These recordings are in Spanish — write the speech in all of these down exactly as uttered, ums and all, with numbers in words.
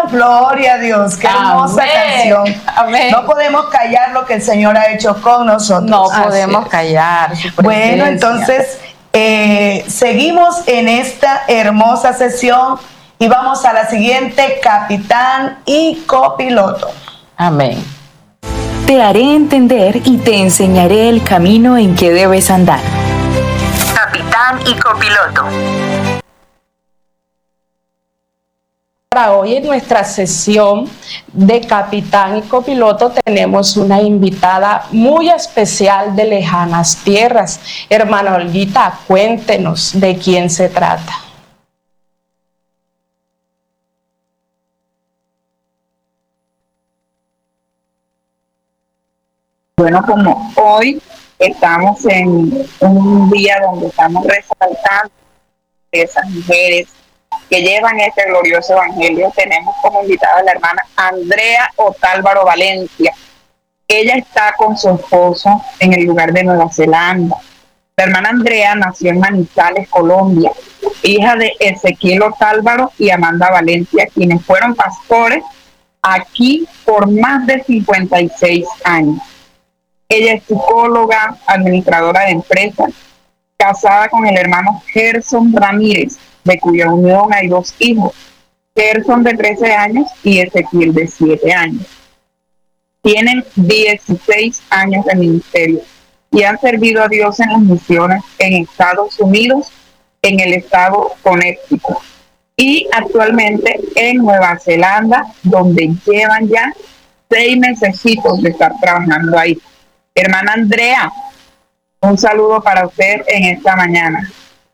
Gloria a Dios, qué hermosa Amén. canción. Amén. No podemos callar lo que el Señor ha hecho con nosotros. No podemos callar su presencia. Bueno, entonces eh, seguimos en esta hermosa sesión y vamos a la siguiente, capitán y copiloto. Amén. Te haré entender y te enseñaré el camino en que debes andar. Capitán y copiloto. Para hoy en nuestra sesión de capitán y copiloto tenemos una invitada muy especial de lejanas tierras. Hermana Olguita, cuéntenos de quién se trata. Bueno, como hoy estamos en un día donde estamos resaltando esas mujeres que llevan este glorioso evangelio, tenemos como invitada a la hermana Andrea Otálvaro Valencia. Ella está con su esposo en el lugar de Nueva Zelanda. La hermana Andrea nació en Manizales, Colombia, hija de Ezequiel Otálvaro y Amanda Valencia, quienes fueron pastores aquí por más de cincuenta y seis años. Ella es psicóloga, administradora de empresas, casada con el hermano Gerson Ramírez, de cuya unión hay dos hijos, Gerson de trece años y Ezequiel de siete años. Tienen dieciséis años de ministerio y han servido a Dios en las misiones en Estados Unidos, en el estado Connecticut y actualmente en Nueva Zelanda, donde llevan ya seis mesecitos de estar trabajando ahí. Hermana Andrea, un saludo para usted en esta mañana.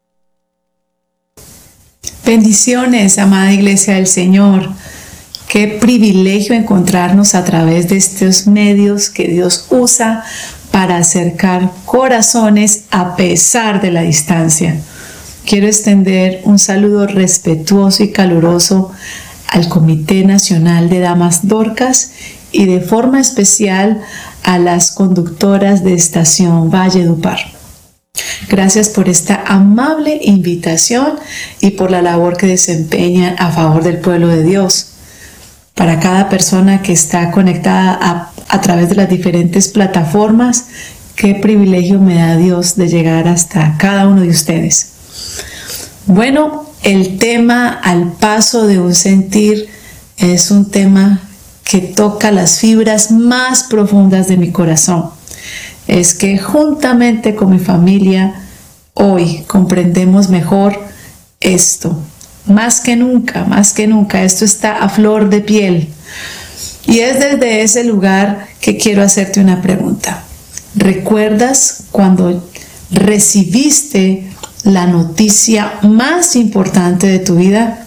Bendiciones, amada Iglesia del Señor. Qué privilegio encontrarnos a través de estos medios que Dios usa para acercar corazones a pesar de la distancia. Quiero extender un saludo respetuoso y caluroso al Comité Nacional de Damas Dorcas y de forma especial a las conductoras de Estación Valledupar. Gracias por esta amable invitación y por la labor que desempeñan a favor del pueblo de Dios. Para cada persona que está conectada a, a través de las diferentes plataformas, qué privilegio me da Dios de llegar hasta cada uno de ustedes. Bueno, el tema al paso de un sentir es un tema que toca las fibras más profundas de mi corazón. Es que juntamente con mi familia hoy comprendemos mejor esto. Más que nunca, más que nunca, esto está a flor de piel. Y es desde ese lugar que quiero hacerte una pregunta. ¿Recuerdas cuando recibiste la noticia más importante de tu vida?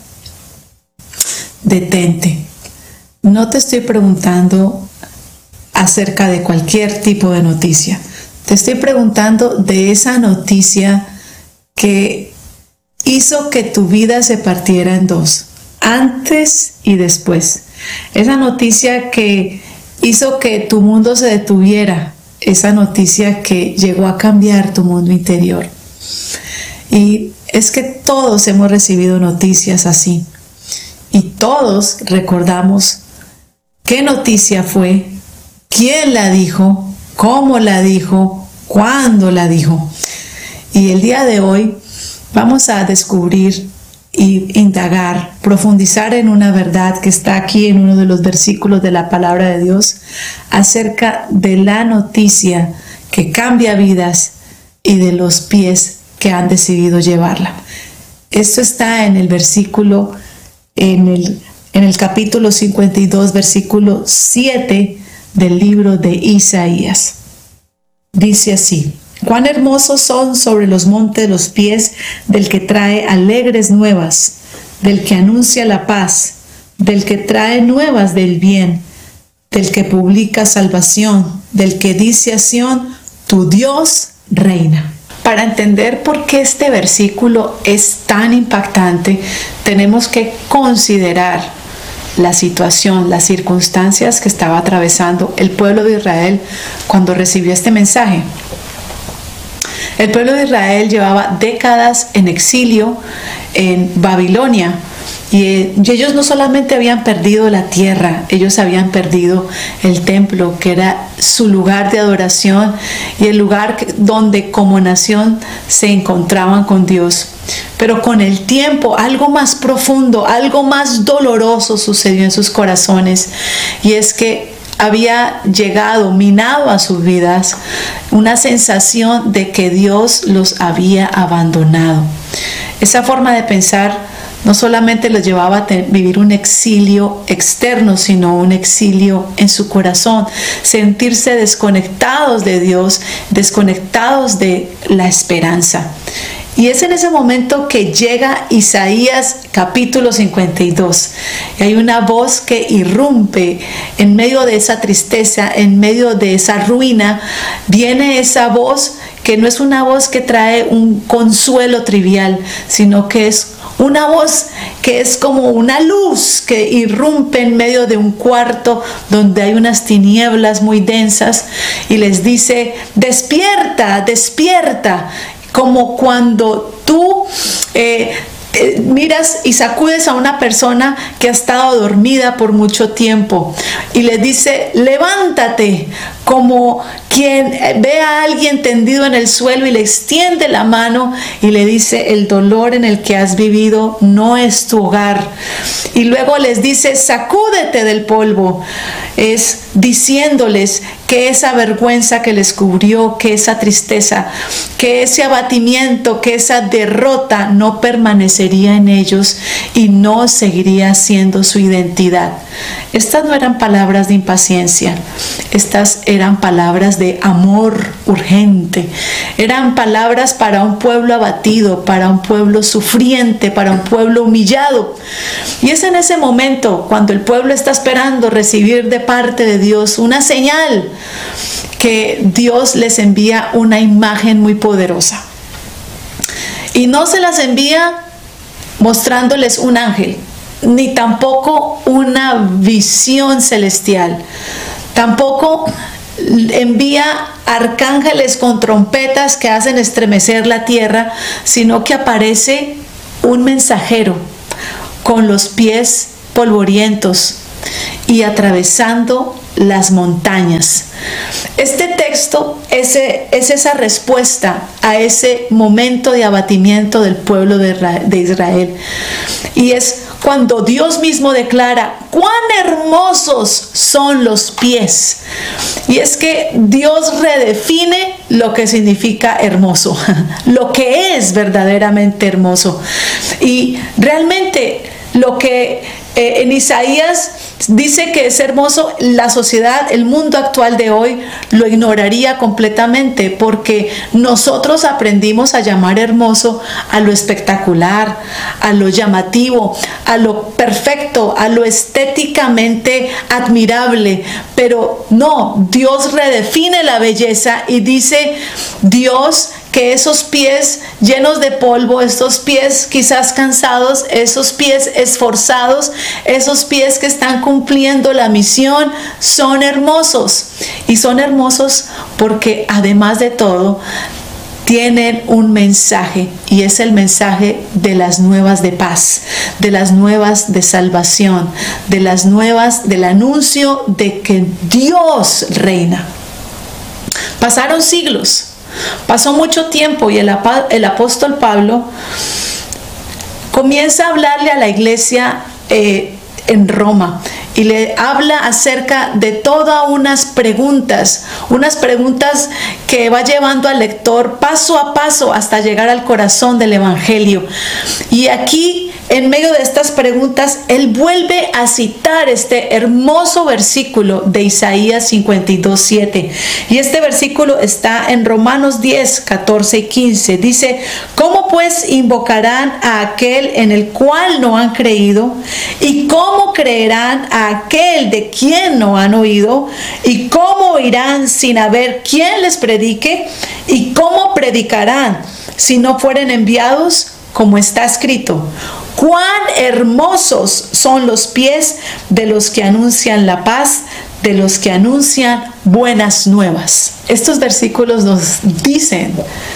Detente. No te estoy preguntando acerca de cualquier tipo de noticia. Te estoy preguntando de esa noticia que hizo que tu vida se partiera en dos, antes y después. Esa noticia que hizo que tu mundo se detuviera. Esa noticia que llegó a cambiar tu mundo interior. Y es que todos hemos recibido noticias así. Y todos recordamos qué noticia fue, quién la dijo, cómo la dijo, cuándo la dijo. Y el día de hoy vamos a descubrir y indagar, profundizar en una verdad que está aquí en uno de los versículos de la palabra de Dios acerca de la noticia que cambia vidas y de los pies que han decidido llevarla. Esto está en el versículo, en el, en el capítulo cincuenta y dos, versículo siete del libro de Isaías. Dice así: cuán hermosos son sobre los montes los pies del que trae alegres nuevas, del que anuncia la paz, del que trae nuevas del bien, del que publica salvación, del que dice a Sión, tu Dios reina. Para entender por qué este versículo es tan impactante, tenemos que considerar la situación, las circunstancias que estaba atravesando el pueblo de Israel cuando recibió este mensaje. El pueblo de Israel llevaba décadas en exilio en Babilonia Y, eh, y ellos no solamente habían perdido la tierra, ellos habían perdido el templo, que era su lugar de adoración y el lugar que, donde como nación se encontraban con Dios. Pero con el tiempo algo más profundo, algo más doloroso sucedió en sus corazones, y es que había llegado, minado a sus vidas, una sensación de que Dios los había abandonado. Esa forma de pensar no solamente los llevaba a vivir un exilio externo, sino un exilio en su corazón, sentirse desconectados de Dios, desconectados de la esperanza. Y es en ese momento que llega Isaías capítulo cincuenta y dos. Y hay una voz que irrumpe en medio de esa tristeza, en medio de esa ruina. Viene esa voz que no es una voz que trae un consuelo trivial, sino que es una voz que es como una luz que irrumpe en medio de un cuarto donde hay unas tinieblas muy densas y les dice: despierta, despierta. Como cuando tú eh, eh, miras y sacudes a una persona que ha estado dormida por mucho tiempo y le dice: levántate, como quien ve a alguien tendido en el suelo y le extiende la mano y le dice: el dolor en el que has vivido no es tu hogar. Y luego les dice: sacúdete del polvo. Es diciéndoles que esa vergüenza que les cubrió, que esa tristeza, que ese abatimiento, que esa derrota no permanecería en ellos y no seguiría siendo su identidad. Estas no eran palabras de impaciencia, estas eran palabras de amor urgente, eran palabras para un pueblo abatido, para un pueblo sufriente, para un pueblo humillado. Y es en ese momento cuando el pueblo está esperando recibir de parte de Dios una señal, que Dios les envía una imagen muy poderosa. Y no se las envía mostrándoles un ángel, ni tampoco una visión celestial. Tampoco envía arcángeles con trompetas que hacen estremecer la tierra, sino que aparece un mensajero con los pies polvorientos y atravesando las montañas. Este texto es, es esa respuesta a ese momento de abatimiento del pueblo de Israel. Y es cuando Dios mismo declara: cuán hermosos son los pies. Y es que Dios redefine lo que significa hermoso, lo que es verdaderamente hermoso. Y realmente lo que eh, en Isaías dice que es hermoso, la sociedad, el mundo actual de hoy lo ignoraría completamente, porque nosotros aprendimos a llamar hermoso a lo espectacular, a lo llamativo, a lo perfecto, a lo estéticamente admirable. Pero no, Dios redefine la belleza y dice Dios que esos pies llenos de polvo, esos pies quizás cansados, esos pies esforzados, esos pies que están cumpliendo la misión, son hermosos. Y son hermosos porque además de todo tienen un mensaje, y es el mensaje de las nuevas de paz, de las nuevas de salvación, de las nuevas del anuncio de que Dios reina. Pasaron siglos. Pasó mucho tiempo y el, el apóstol Pablo comienza a hablarle a la iglesia eh, en Roma y le habla acerca de todas unas preguntas, unas preguntas que va llevando al lector paso a paso hasta llegar al corazón del evangelio. Y aquí, en medio de estas preguntas, él vuelve a citar este hermoso versículo de Isaías cincuenta y dos, siete. Y este versículo está en Romanos diez, catorce y quince. Dice: ¿cómo pues invocarán a aquel en el cual no han creído? ¿Y cómo creerán a aquel de quien no han oído? ¿Y cómo oirán sin haber quien les predique? ¿Y cómo predicarán si no fueren enviados? Como está escrito: cuán hermosos son los pies de los que anuncian la paz, de los que anuncian buenas nuevas. Estos versículos nos dicen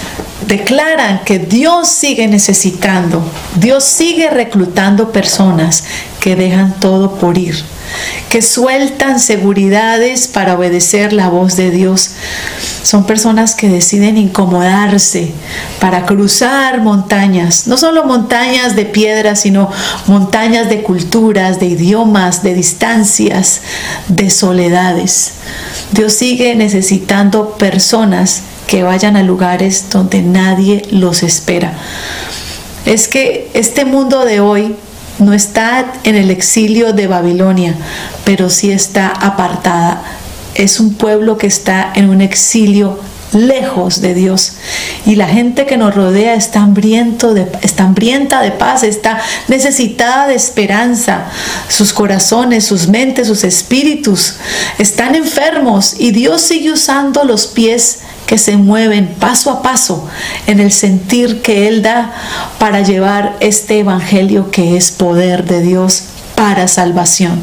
declaran que Dios sigue necesitando, Dios sigue reclutando personas que dejan todo por ir, que sueltan seguridades para obedecer la voz de Dios. Son personas que deciden incomodarse para cruzar montañas, no solo montañas de piedras, sino montañas de culturas, de idiomas, de distancias, de soledades. Dios sigue necesitando personas que vayan a lugares donde nadie los espera. Es que este mundo de hoy no está en el exilio de Babilonia, pero sí está apartada. Es un pueblo que está en un exilio lejos de Dios, y la gente que nos rodea está hambriento de, está hambrienta de paz, está necesitada de esperanza. Sus corazones, sus mentes, sus espíritus están enfermos, y Dios sigue usando los pies que se mueven paso a paso en el sentir que Él da para llevar este evangelio que es poder de Dios para salvación.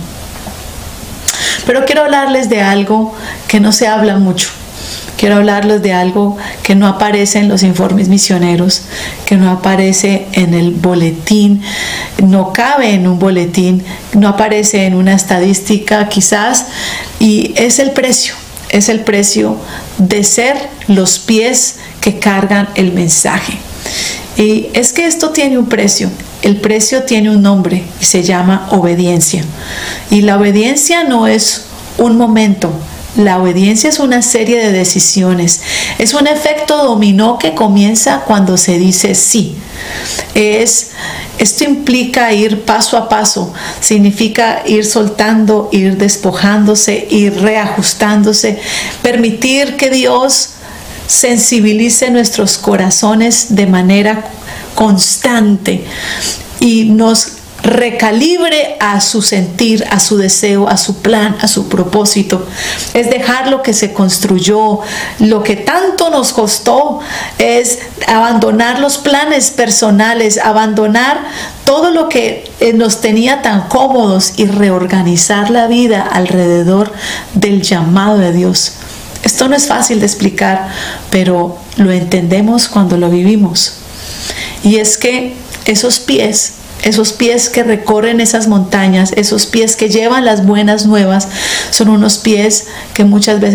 Pero quiero hablarles de algo que no se habla mucho. Quiero hablarles de algo que no aparece en los informes misioneros, que no aparece en el boletín, no cabe en un boletín, no aparece en una estadística quizás, y es el precio, es el precio de ser los pies que cargan el mensaje. Y es que esto tiene un precio. El precio tiene un nombre y se llama obediencia. Y la obediencia no es un momento. La obediencia es una serie de decisiones. Es un efecto dominó que comienza cuando se dice sí. Es, esto implica ir paso a paso. Significa ir soltando, ir despojándose, ir reajustándose. Permitir que Dios sensibilice nuestros corazones de manera constante y nos recalibre a su sentir, a su deseo, a su plan, a su propósito. Es dejar lo que se construyó, lo que tanto nos costó, es abandonar los planes personales, abandonar todo lo que nos tenía tan cómodos y reorganizar la vida alrededor del llamado de Dios. Esto no es fácil de explicar, pero lo entendemos cuando lo vivimos. Y es que esos pies, esos pies que recorren esas montañas, esos pies que llevan las buenas nuevas, son unos pies que muchas veces